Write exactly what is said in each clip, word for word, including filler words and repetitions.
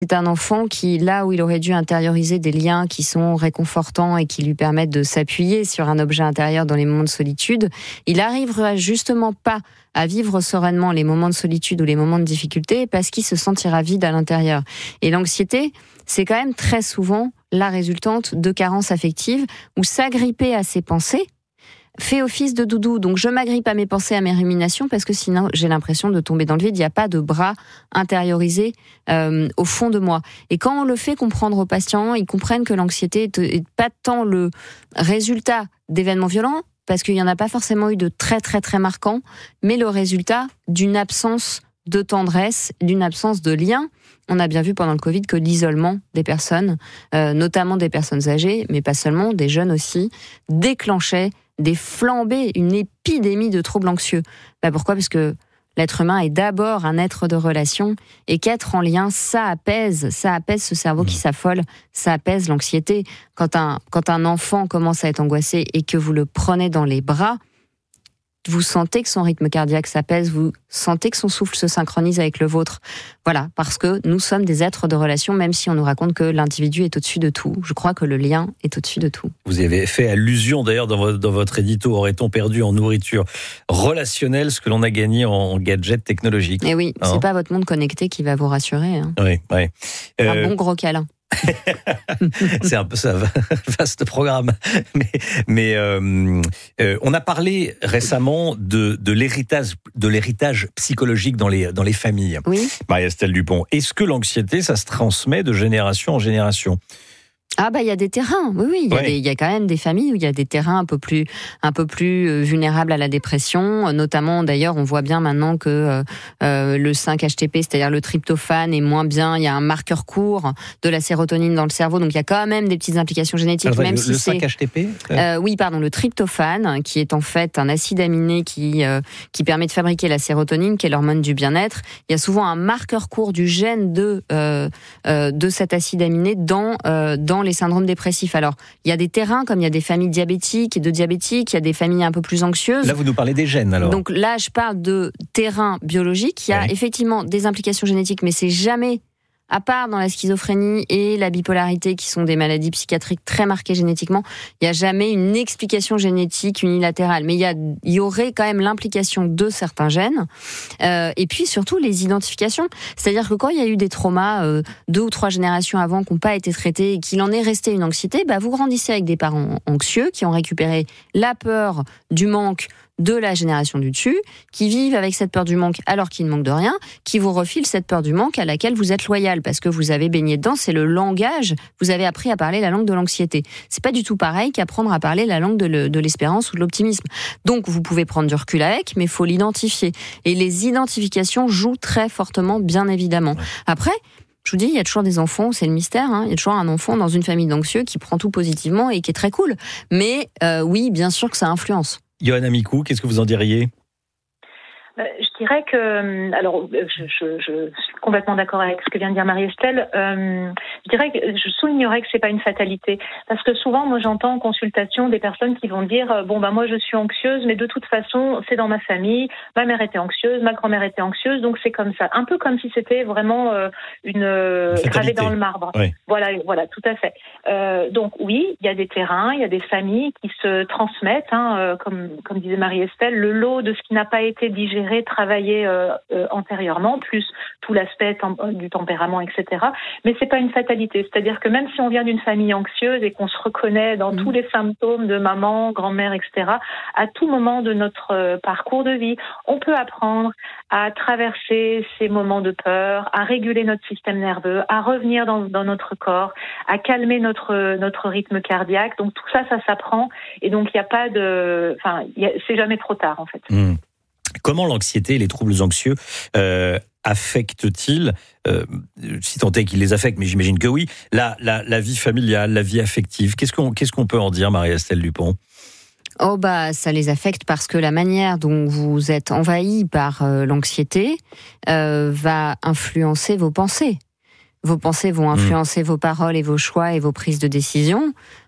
C'est un enfant qui, là où il aurait dû intérioriser des liens qui sont réconfortants et qui lui permettent de s'appuyer sur un objet intérieur dans les moments de solitude, il n'arrivera justement pas à vivre sereinement les moments de solitude ou les moments de difficulté parce qu'il se sentira vide à l'intérieur. Et l'anxiété, c'est quand même très souvent la résultante de carences affectives où s'agripper à ses pensées fait office de doudou. Donc je m'agrippe à mes pensées, à mes ruminations, parce que sinon j'ai l'impression de tomber dans le vide. Il n'y a pas de bras intériorisés euh, au fond de moi. Et quand on le fait comprendre aux patients, ils comprennent que l'anxiété n'est pas tant le résultat d'événements violents, parce qu'il n'y en a pas forcément eu de très très très marquants, mais le résultat d'une absence de tendresse, d'une absence de lien. On a bien vu pendant le Covid que l'isolement des personnes, euh, notamment des personnes âgées, mais pas seulement, des jeunes aussi, déclenchait des flambées, une épidémie de troubles anxieux. Bah pourquoi ? Parce que l'être humain est d'abord un être de relation et qu'être en lien, ça apaise, ça apaise ce cerveau qui s'affole, ça apaise l'anxiété. Quand un, quand un enfant commence à être angoissé et que vous le prenez dans les bras, vous sentez que son rythme cardiaque s'apaise, vous sentez que son souffle se synchronise avec le vôtre. Voilà, parce que nous sommes des êtres de relation, même si on nous raconte que l'individu est au-dessus de tout. Je crois que le lien est au-dessus de tout. Vous avez fait allusion d'ailleurs dans votre, dans votre édito, aurait-on perdu en nourriture relationnelle ce que l'on a gagné en gadgets technologiques ? Et oui, hein ? C'est pas votre monde connecté qui va vous rassurer. Hein. Oui, oui. Euh... Un bon gros câlin. C'est un peu ça, vaste programme. Mais, mais euh, euh, on a parlé récemment de, de l'héritage, de l'héritage psychologique dans les dans les familles. Oui. Marie-Estelle Dupont. Est-ce que l'anxiété, ça se transmet de génération en génération ? Ah bah il y a des terrains, oui oui, il y, ouais. a des, il y a quand même des familles où il y a des terrains un peu plus un peu plus vulnérables à la dépression, notamment d'ailleurs on voit bien maintenant que euh, le cinq H T P, c'est-à-dire le tryptophane est moins bien, il y a un marqueur court de la sérotonine dans le cerveau, donc il y a quand même des petites implications génétiques. Alors, même le, si le c'est cinq H T P euh, oui pardon, le tryptophane qui est en fait un acide aminé qui euh, qui permet de fabriquer la sérotonine, qui est l'hormone du bien-être. Il y a souvent un marqueur court du gène de euh, euh, de cet acide aminé dans euh, dans les syndromes dépressifs. Alors, il y a des terrains, comme il y a des familles diabétiques et de diabétiques, il y a des familles un peu plus anxieuses. Là, vous nous parlez des gènes, alors. Donc là, je parle de terrain biologique. Il y a oui. effectivement des implications génétiques, mais c'est jamais, à part dans la schizophrénie et la bipolarité, qui sont des maladies psychiatriques très marquées génétiquement, il n'y a jamais une explication génétique unilatérale. Mais il y, a, il y aurait quand même l'implication de certains gènes. Euh, et puis surtout les identifications. C'est-à-dire que quand il y a eu des traumas euh, deux ou trois générations avant qui n'ont pas été traités et qu'il en est resté une anxiété, bah vous grandissez avec des parents anxieux qui ont récupéré la peur du manque de la génération du dessus, qui vivent avec cette peur du manque alors qu'il ne manque de rien, qui vous refilent cette peur du manque à laquelle vous êtes loyal parce que vous avez baigné dedans, c'est le langage, vous avez appris à parler la langue de l'anxiété. C'est pas du tout pareil qu'apprendre à parler la langue de, le, de l'espérance ou de l'optimisme. Donc vous pouvez prendre du recul avec, mais il faut l'identifier. Et les identifications jouent très fortement, bien évidemment. Après, je vous dis, il y a toujours des enfants, c'est le mystère, hein. Il y a toujours un enfant dans une famille d'anxieux qui prend tout positivement et qui est très cool. Mais euh, oui, bien sûr que ça influence. Johanna Micou, qu'est-ce que vous en diriez ? Euh, je dirais que, alors, je, je, je suis complètement d'accord avec ce que vient de dire Marie-Estelle. Euh, je dirais que je soulignerais que c'est pas une fatalité, parce que souvent, moi, j'entends en consultation des personnes qui vont dire, bon, bah moi, je suis anxieuse, mais de toute façon, c'est dans ma famille. Ma mère était anxieuse, ma grand-mère était anxieuse, donc c'est comme ça. Un peu comme si c'était vraiment euh, une euh, gravée dans le marbre. Oui. Voilà, voilà, tout à fait. Euh, donc oui, il y a des terrains, il y a des familles qui se transmettent, hein, euh, comme comme disait Marie-Estelle, le lot de ce qui n'a pas été digéré, travaillé euh, euh, antérieurement, plus tout l'aspect tem- du tempérament, et cetera. Mais c'est pas une fatalité, c'est-à-dire que même si on vient d'une famille anxieuse et qu'on se reconnaît dans mmh. tous les symptômes de maman, grand-mère, et cetera, à tout moment de notre euh, parcours de vie, on peut apprendre à traverser ces moments de peur, à réguler notre système nerveux, à revenir dans, dans notre corps, à calmer notre notre rythme cardiaque. Donc tout ça, ça s'apprend, et donc il n'y a pas de, enfin, y a, c'est jamais trop tard en fait. Mmh. Comment l'anxiété et les troubles anxieux euh, affectent-ils, euh, si tant est qu'ils les affectent, mais j'imagine que oui, la, la, la vie familiale, la vie affective. Qu'est-ce qu'on, qu'est-ce qu'on peut en dire, Marie-Estelle Dupont ? Oh bah ça les affecte parce que la manière dont vous êtes envahi par euh, l'anxiété euh, va influencer vos pensées. Vos pensées vont influencer mmh. vos paroles et vos choix et vos prises de décision.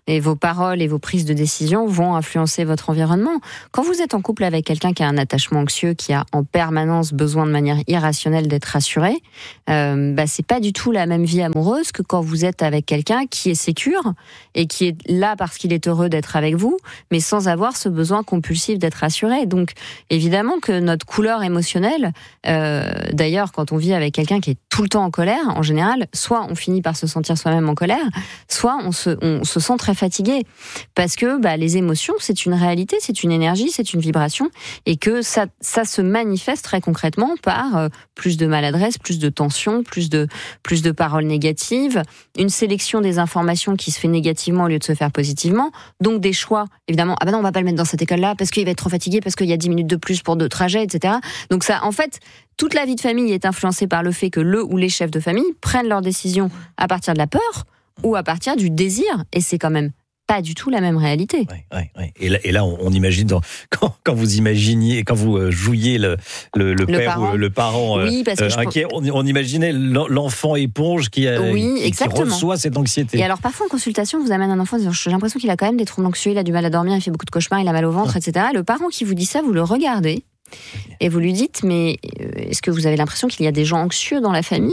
et vos paroles et vos prises de décision vont influencer votre environnement. Quand vous êtes en couple avec quelqu'un qui a un attachement anxieux, qui a en permanence besoin de manière irrationnelle d'être rassuré, euh, bah, c'est pas du tout la même vie amoureuse que quand vous êtes avec quelqu'un qui est sécure et qui est là parce qu'il est heureux d'être avec vous, mais sans avoir ce besoin compulsif d'être rassuré. Donc, évidemment que notre couleur émotionnelle, euh, d'ailleurs, quand on vit avec quelqu'un qui est tout le temps en colère, en général, soit on finit par se sentir soi-même en colère, soit on se, on se sent très fatigué. Parce que bah, les émotions, c'est une réalité, c'est une énergie, c'est une vibration, et que ça, ça se manifeste très concrètement par euh, plus de maladresse, plus de tension, plus de, plus de paroles négatives, une sélection des informations qui se fait négativement au lieu de se faire positivement, donc des choix, évidemment, ah ben non, on va pas le mettre dans cette école-là, parce qu'il va être trop fatigué, parce qu'il y a dix minutes de plus pour de trajet, et cetera. Donc ça, en fait, toute la vie de famille est influencée par le fait que le ou les chefs de famille prennent leurs décisions à partir de la peur ou à partir du désir, et c'est quand même pas du tout la même réalité. Ouais, ouais, ouais. Et là, et là on, on imagine dans, quand, quand vous imaginiez, quand vous euh, jouiez le, le, le, le père parent. ou le, le parent euh, oui, parce que euh, inquiet, on, on imaginait l'enfant éponge qui, a, oui, qui, qui reçoit cette anxiété. Et alors parfois en consultation, vous amène un enfant, j'ai l'impression qu'il a quand même des troubles anxieux, il a du mal à dormir, il fait beaucoup de cauchemars, il a mal au ventre, ah. et cetera. Le parent qui vous dit ça, vous le regardez. Et vous lui dites, mais est-ce que vous avez l'impression qu'il y a des gens anxieux dans la famille?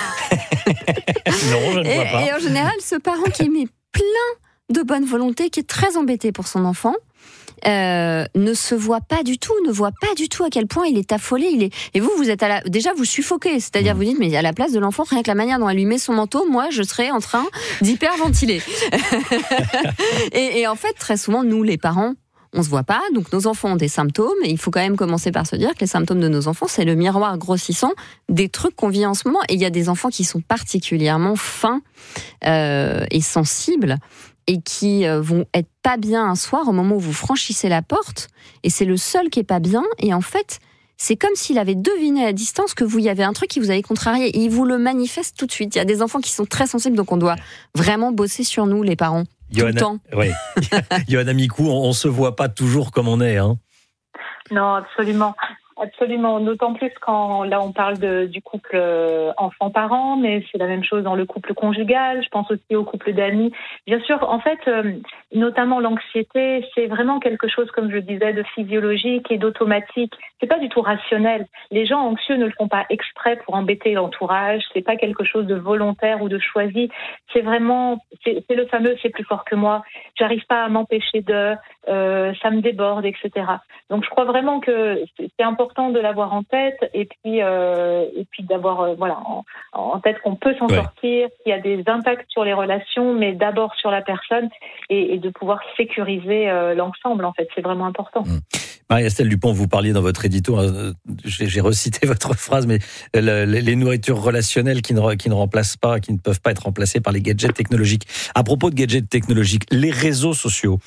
Non, je ne et, vois pas. Et en général, ce parent qui est mais plein de bonne volonté, qui est très embêté pour son enfant, euh, ne se voit pas du tout, ne voit pas du tout à quel point il est affolé. Il est... Et vous, vous êtes à la... déjà vous suffoquez, c'est-à-dire mmh. vous dites, mais à la place de l'enfant, rien que la manière dont elle lui met son manteau, moi, je serais en train d'hyperventiler. et, et en fait, très souvent, nous, les parents, on se voit pas, donc nos enfants ont des symptômes, et il faut quand même commencer par se dire que les symptômes de nos enfants, c'est le miroir grossissant des trucs qu'on vit en ce moment. Et il y a des enfants qui sont particulièrement fins euh, et sensibles, et qui euh, vont être pas bien un soir au moment où vous franchissez la porte, et c'est le seul qui est pas bien, et en fait, c'est comme s'il avait deviné à distance que vous, il y avait un truc qui vous avait contrarié, et il vous le manifeste tout de suite. Il y a des enfants qui sont très sensibles, donc on doit vraiment bosser sur nous, les parents. Johanna, tout le temps. Oui. Johanna Micou, on ne se voit pas toujours comme on est. Hein. Non, absolument. Absolument, d'autant plus quand là on parle de, du couple enfant-parent, mais c'est la même chose dans le couple conjugal, je pense aussi au couple d'amis. Bien sûr, en fait, euh, notamment l'anxiété, c'est vraiment quelque chose, comme je disais, de physiologique et d'automatique. C'est pas du tout rationnel. Les gens anxieux ne le font pas exprès pour embêter l'entourage, c'est pas quelque chose de volontaire ou de choisi. C'est vraiment, c'est, c'est le fameux « c'est plus fort que moi », j'arrive pas à m'empêcher de, euh, ça me déborde, et cetera. Donc je crois vraiment que c'est important de l'avoir en tête, et puis euh, et puis d'avoir euh, voilà en, en tête qu'on peut s'en ouais. sortir, qu'il y a des impacts sur les relations, mais d'abord sur la personne, et, et de pouvoir sécuriser euh, l'ensemble. En fait, c'est vraiment important. Mmh. Marie-Estelle Dupont, vous parliez dans votre édito, euh, j'ai, j'ai recité votre phrase, mais le, les, les nourritures relationnelles qui ne, qui ne remplacent pas, qui ne peuvent pas être remplacées par les gadgets technologiques. À propos de gadgets technologiques, les réseaux sociaux,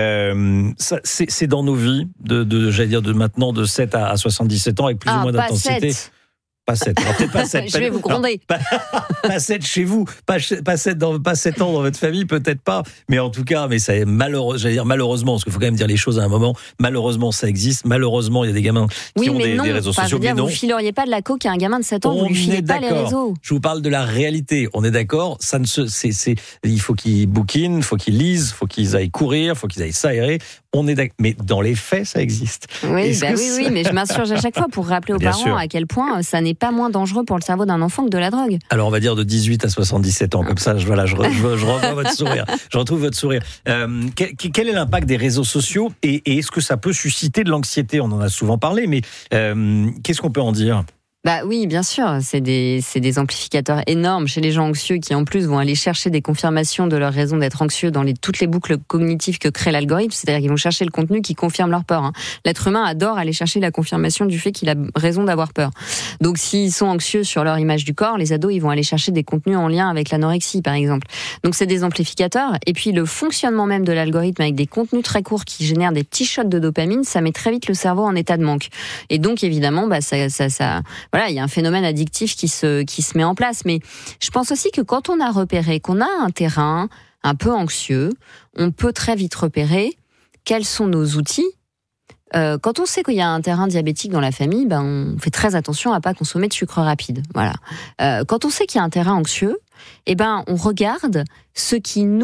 euh, ça, c'est, c'est dans nos vies, de, de, j'allais dire de maintenant de sept à soixante-dix-sept ans, avec plus ah, ou moins d'intensité. sept. Pas sept, alors peut-être pas sept. Je vais vous gronder. Pas, pas sept chez vous, pas, pas, sept dans, pas sept ans dans votre famille, peut-être pas. Mais en tout cas, mais ça est malheureux, j'allais dire malheureusement, parce qu'il faut quand même dire les choses à un moment. Malheureusement, ça existe. Malheureusement, il y a des gamins oui, qui ont des, non. des réseaux enfin, sociaux. Je veux dire, mais non. Vous ne fileriez pas de la coke à un gamin de sept ans, On vous lui filez pas d'accord. les réseaux. Je vous parle de la réalité. On est d'accord. Ça ne se, c'est, c'est, il faut qu'ils bouquinent, il faut qu'ils lisent, il faut qu'ils aillent courir, il faut qu'ils aillent s'aérer. On est d'accord. Mais dans les faits, ça existe. Oui, bah oui, oui, mais je m'insurge à chaque fois pour rappeler aux Bien parents sûr. à quel point ça n'est pas moins dangereux pour le cerveau d'un enfant que de la drogue. Alors on va dire de dix-huit à soixante-dix-sept ans, comme ça, je, voilà, je, je, je revois votre sourire, je retrouve votre sourire. Euh, quel, quel est l'impact des réseaux sociaux, et, et est-ce que ça peut susciter de l'anxiété? On en a souvent parlé, mais euh, qu'est-ce qu'on peut en dire? Bah oui, bien sûr, c'est des, c'est des amplificateurs énormes chez les gens anxieux qui en plus vont aller chercher des confirmations de leur raison d'être anxieux dans les, toutes les boucles cognitives que crée l'algorithme, c'est-à-dire qu'ils vont chercher le contenu qui confirme leur peur. Hein. L'être humain adore aller chercher la confirmation du fait qu'il a raison d'avoir peur. Donc s'ils sont anxieux sur leur image du corps, les ados ils vont aller chercher des contenus en lien avec l'anorexie par exemple. Donc c'est des amplificateurs, et puis le fonctionnement même de l'algorithme avec des contenus très courts qui génèrent des petits shots de dopamine, ça met très vite le cerveau en état de manque. Et donc évidemment, bah ça, ça, ça voilà, il y a un phénomène addictif qui se, qui se met en place. Mais je pense aussi que quand on a repéré qu'on a un terrain un peu anxieux, on peut très vite repérer quels sont nos outils. Euh, quand on sait qu'il y a un terrain diabétique dans la famille, ben on fait très attention à pas consommer de sucre rapide. Voilà. Euh, quand on sait qu'il y a un terrain anxieux, eh ben on regarde ce qui nous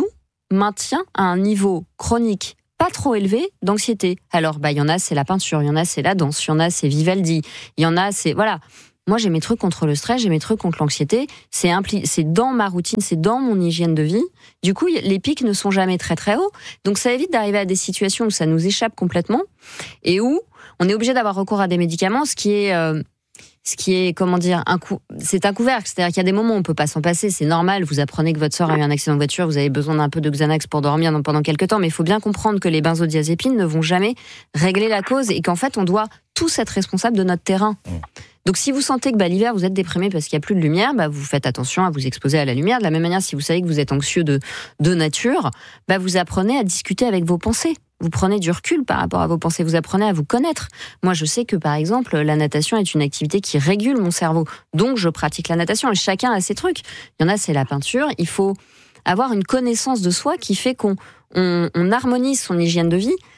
maintient un niveau chronique pas trop élevé d'anxiété. Alors, bah, il y en a, c'est la peinture, il y en a, c'est la danse, il y en a, c'est Vivaldi, il y en a, c'est... Voilà. Moi, j'ai mes trucs contre le stress, j'ai mes trucs contre l'anxiété. C'est, impli- c'est dans ma routine, c'est dans mon hygiène de vie. Du coup, les pics ne sont jamais très très hauts. Donc, ça évite d'arriver à des situations où ça nous échappe complètement et où on est obligé d'avoir recours à des médicaments, ce qui est... Euh, ce qui est, comment dire, un coup, c'est un couvercle. C'est-à-dire qu'il y a des moments où on peut pas s'en passer, c'est normal. Vous apprenez que votre sœur a eu un accident de voiture, vous avez besoin d'un peu de Xanax pour dormir pendant quelques temps, mais il faut bien comprendre que les benzodiazépines ne vont jamais régler la cause et qu'en fait, on doit tous être responsables de notre terrain. Donc, si vous sentez que bah, l'hiver, vous êtes déprimé parce qu'il n'y a plus de lumière, bah, vous faites attention à vous exposer à la lumière. De la même manière, si vous savez que vous êtes anxieux de, de nature, bah, vous apprenez à discuter avec vos pensées. Vous prenez du recul par rapport à vos pensées, vous apprenez à vous connaître. Moi, je sais que, par exemple, la natation est une activité qui régule mon cerveau. Donc, je pratique la natation et chacun a ses trucs. Il y en a, c'est la peinture. Il faut avoir une connaissance de soi qui fait qu'on on, on harmonise son hygiène de vie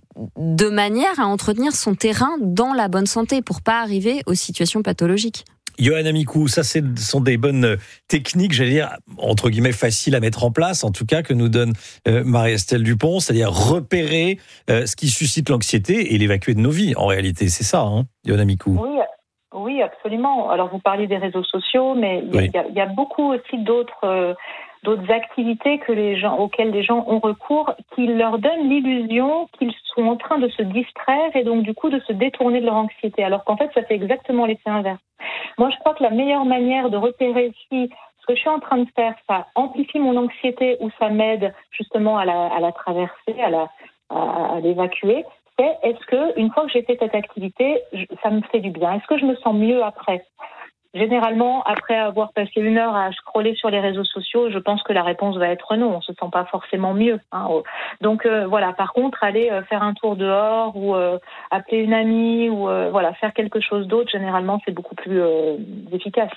de manière à entretenir son terrain dans la bonne santé pour pas arriver aux situations pathologiques. Yoann Amicou, ça ce sont des bonnes techniques, j'allais dire, entre guillemets, faciles à mettre en place, en tout cas, que nous donne euh, Marie-Estelle Dupont, c'est-à-dire repérer euh, ce qui suscite l'anxiété et l'évacuer de nos vies, en réalité, c'est ça, hein, Yoann Amicou. Oui, oui, absolument. Alors, vous parliez des réseaux sociaux, mais il oui. y, y, y a beaucoup aussi d'autres... Euh, d'autres activités que les gens, auxquelles les gens ont recours, qui leur donnent l'illusion qu'ils sont en train de se distraire et donc du coup de se détourner de leur anxiété, alors qu'en fait ça fait exactement l'effet inverse. Moi je crois que la meilleure manière de repérer si ce que je suis en train de faire, ça amplifie mon anxiété ou ça m'aide justement à la, à la traverser, à, la, à, à l'évacuer, c'est est-ce que une fois que j'ai fait cette activité, je, ça me fait du bien, est-ce que je me sens mieux après ? Généralement, après avoir passé une heure à scroller sur les réseaux sociaux, je pense que la réponse va être non. On se sent pas forcément mieux. Hein. Donc euh, voilà. Par contre, aller euh, faire un tour dehors ou euh, appeler une amie ou euh, voilà faire quelque chose d'autre, généralement, c'est beaucoup plus euh, efficace.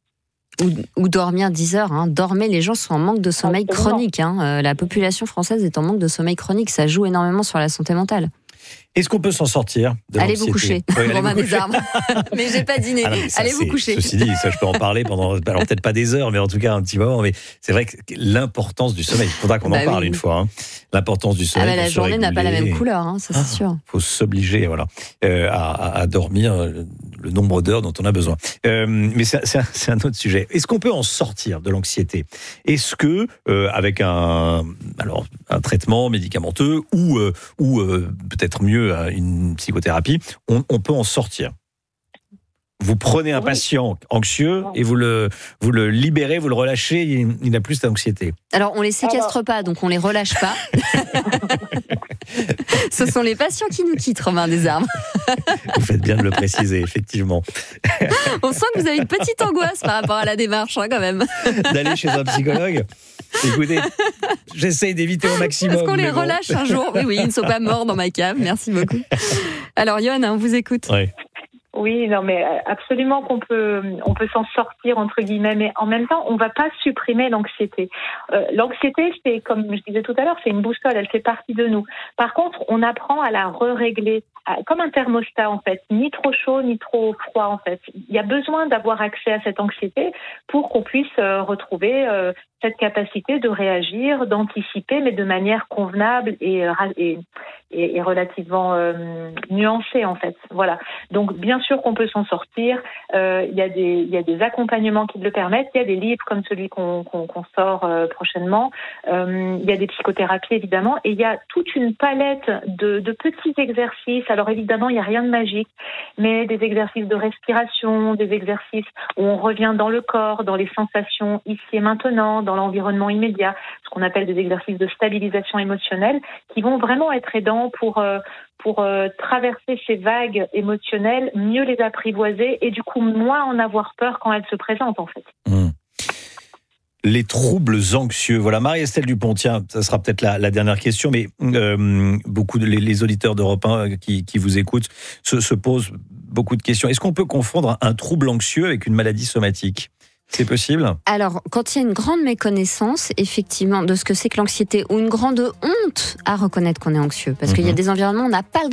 Ou, ou dormir dix heures. Hein. Dormez, les gens sont en manque de sommeil Absolument. chronique. Hein. Euh, la population française est en manque de sommeil chronique. Ça joue énormément sur la santé mentale. Est-ce qu'on peut s'en sortir de Allez vous coucher, oui, Romain Desarmes. Mais j'ai pas dîné. Ah non, ça, allez vous coucher. Ceci dit, ça je peux en parler pendant, alors peut-être pas des heures, mais en tout cas un petit moment. Mais c'est vrai que l'importance du sommeil, il faudra qu'on bah en parle oui. une fois. Hein. L'importance du sommeil. Ah bah la journée réguler. n'a pas la même couleur, hein, ça c'est ah, sûr. Il faut s'obliger, voilà, euh, à, à dormir le nombre d'heures dont on a besoin. Euh, mais c'est, c'est, un, c'est un autre sujet. Est-ce qu'on peut en sortir de l'anxiété ? Est-ce que euh, avec un, alors un traitement médicamenteux ou euh, ou euh, peut-être mieux une psychothérapie, on, on peut en sortir. Vous prenez un oui. patient anxieux et vous le, vous le libérez, vous le relâchez, il, il n'a plus d'anxiété. Alors, on les séquestre Alors... pas, donc on les relâche pas. Ce sont les patients qui nous quittent, Romain Desarmes. Vous faites bien de le préciser, effectivement. On sent que vous avez une petite angoisse par rapport à la démarche, hein, quand même. D'aller chez un psychologue ? Écoutez, j'essaye d'éviter au maximum. Est-ce qu'on les bon. relâche un jour ? Oui, oui, ils ne sont pas morts dans ma cave, merci beaucoup. Alors, Yoann, on vous écoute. Oui. Oui, non, mais absolument qu'on peut, on peut s'en sortir entre guillemets, mais en même temps, on va pas supprimer l'anxiété. Euh, l'anxiété, c'est comme je disais tout à l'heure, c'est une boussole, elle fait partie de nous. Par contre, on apprend à la re-régler, à, comme un thermostat en fait, ni trop chaud ni trop froid en fait. Il y a besoin d'avoir accès à cette anxiété pour qu'on puisse euh, retrouver euh, cette capacité de réagir, d'anticiper, mais de manière convenable et et, et, et relativement euh, nuancée en fait. Voilà. Donc bien sûr qu'on peut s'en sortir. Euh, il y a des il y a des accompagnements qui le permettent. Il y a des livres comme celui qu'on qu'on, qu'on sort euh, prochainement. Euh, il y a des psychothérapies évidemment, et il y a toute une palette de, de petits exercices. Alors évidemment, il n'y a rien de magique, mais des exercices de respiration, des exercices où on revient dans le corps, dans les sensations ici et maintenant, dans l'environnement immédiat, ce qu'on appelle des exercices de stabilisation émotionnelle, qui vont vraiment être aidants pour euh, pour euh, traverser ces vagues émotionnelles, mieux les apprivoiser et du coup moins en avoir peur quand elles se présentent en fait. Mmh. Les troubles anxieux. Voilà, Marie-Estelle Dupont, tiens, ça sera peut-être la, la dernière question, mais euh, beaucoup de les, les auditeurs d'Europe un qui, qui vous écoutent se, se posent beaucoup de questions. Est-ce qu'on peut confondre un trouble anxieux avec une maladie somatique ? C'est possible ? Alors, quand il y a une grande méconnaissance, effectivement, de ce que c'est que l'anxiété, ou une grande honte à reconnaître qu'on est anxieux, parce mmh. qu'il y a des environnements où on n'a pas le droit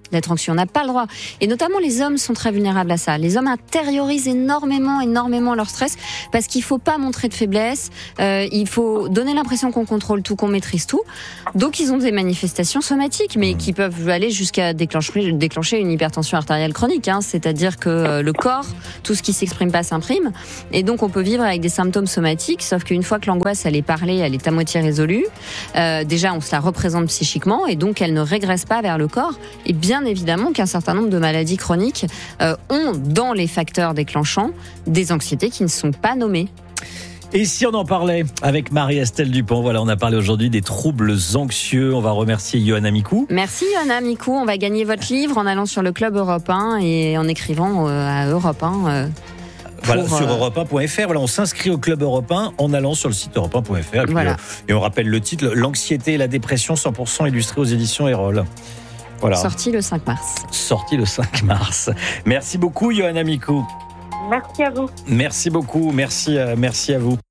d'être anxieux. On n'a pas le droit. Et notamment, les hommes sont très vulnérables à ça. Les hommes intériorisent énormément, énormément leur stress parce qu'il faut pas montrer de faiblesse. Euh, il faut donner l'impression qu'on contrôle tout, qu'on maîtrise tout. Donc, ils ont des manifestations somatiques, mais qui peuvent aller jusqu'à déclencher, déclencher une hypertension artérielle chronique. Hein. C'est-à-dire que euh, le corps, tout ce qui s'exprime pas s'imprime. Et donc, on peut vivre avec des symptômes somatiques, sauf qu'une fois que l'angoisse, elle est parlée, elle est à moitié résolue. Euh, déjà, on se la représente psychiquement et donc, elle ne régresse pas vers le corps. Et bien évidemment qu'un certain nombre de maladies chroniques euh, ont dans les facteurs déclenchants des anxiétés qui ne sont pas nommées. Et si on en parlait avec Marie-Estelle Dupont, voilà, on a parlé aujourd'hui des troubles anxieux. On va remercier Yohanna Mikou. Merci Yohanna Mikou, on va gagner votre livre en allant sur le Club Europe un et en écrivant euh, à Europe un. Euh Voilà, pour, sur euh... Europe un point F R. Voilà, on s'inscrit au Club Europe un en allant sur le site Europe un point F R. Et, puis, voilà. euh, et on rappelle le titre, L'anxiété et la dépression, cent pour cent illustré aux éditions Erol. Voilà. Sorti le cinq mars. Sorti le cinq mars. Merci beaucoup, Yohanna Mikou. Merci à vous. Merci beaucoup. Merci, euh, merci à vous.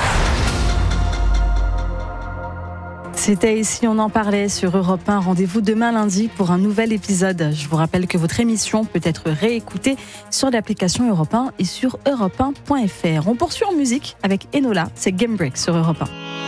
C'était Ici on en parlait sur Europe un. Rendez-vous demain lundi pour un nouvel épisode. Je vous rappelle que votre émission peut être réécoutée sur l'application Europe un et sur europe un point F R. On poursuit en musique avec Enola, c'est Game Break sur Europe un.